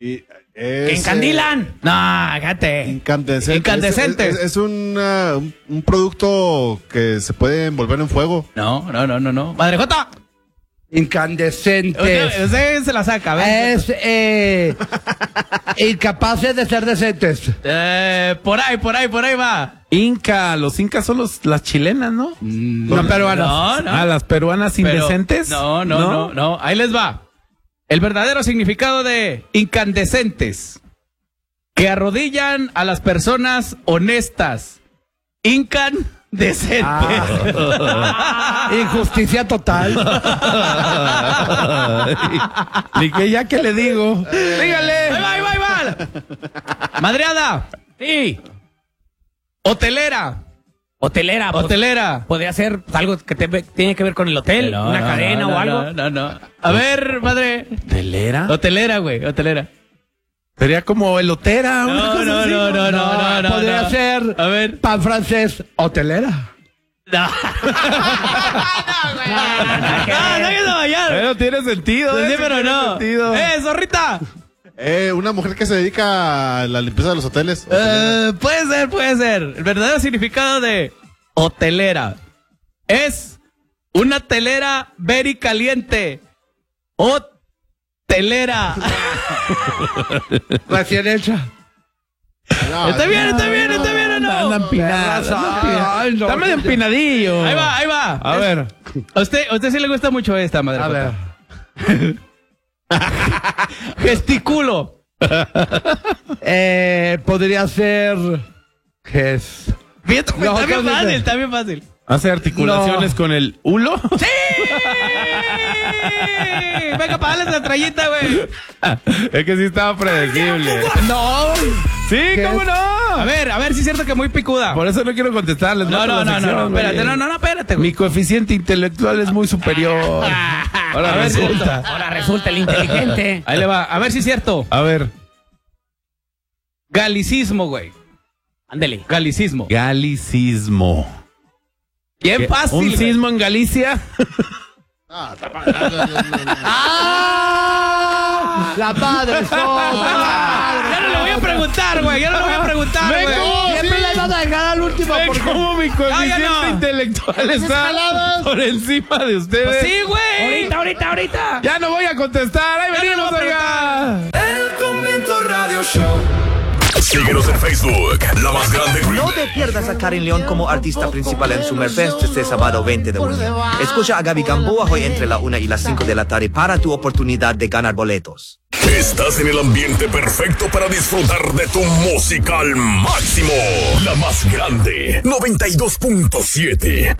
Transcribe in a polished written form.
¿Que encandilan? No, fíjate. Incandescentes. Es un producto que se puede envolver en fuego. No. Madre Jota. Incandescentes. Usted se la saca, ¿ves? Es incapaces de ser decentes. Por ahí va. Inca, los incas son las chilenas, ¿no? No peruanas. No. Las peruanas indecentes. No. Ahí les va. El verdadero significado de incandescentes. Que arrodillan a las personas honestas. Incandescentes. Injusticia total. ¿Y que ya que le digo? Dígale. Ahí va. Madreada. Sí. Hotelera. Podría ser algo que tiene que ver con el hotel, una cadena o algo. No. A ver, madre. ¿Hotelera? Güey, hotelera. Sería como elotera. No. Podría ser, a ver, pan francés, hotelera. No, Pero tiene sentido. Sí, pero no. Zorrita. Una mujer que se dedica a la limpieza de los hoteles. Puede ser. El verdadero significado de hotelera es una telera very caliente. Hotelera. Recién hecha. ¿Está bien o no? Anda empinada. Está medio empinadillo. Ahí va. A ver. A usted sí le gusta mucho esta, madre. A ver. Gesticulo. Podría ser. ¿Qué es? Está bien fácil. ¿Hace articulaciones con el hulo? ¡Sí! Venga, pagale esa trayita, güey. Es que sí estaba predecible. No. Sí, ¿cómo no? A ver si es cierto que muy picuda. Por eso no quiero contestarles. No, espérate, güey. Mi coeficiente intelectual es muy superior. Ahora resulta el inteligente. Ahí le va. A ver si es cierto. A ver. Galicismo, güey. Ándele. Galicismo. Bien fácil. ¿Un sismo en Galicia? La madre Ya no le voy a preguntar, güey. Siempre le vas a dejar al último. ¿Cómo mi coeficiente intelectual está por encima de ustedes? Sí, güey. Ahorita. Ya no voy a contestar. Ahí venimos, oiga. El Convento Radio Show. Síguenos en Facebook, La Más Grande Green No Bay. te pierdas a Karen León como artista principal en Summerfest este sábado 20 de junio. Escucha a Gaby Gamboa hoy entre la 1 y las 5 de la tarde para tu oportunidad de ganar boletos. Estás en el ambiente perfecto para disfrutar de tu música al máximo. La Más Grande, 92.7.